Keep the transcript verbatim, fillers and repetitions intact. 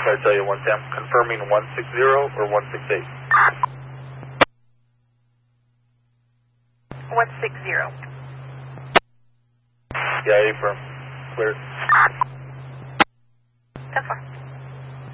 I tell you one Sam, confirming one six zero or one six eight? one six zero. Yeah, affirm. Clear. That's fine.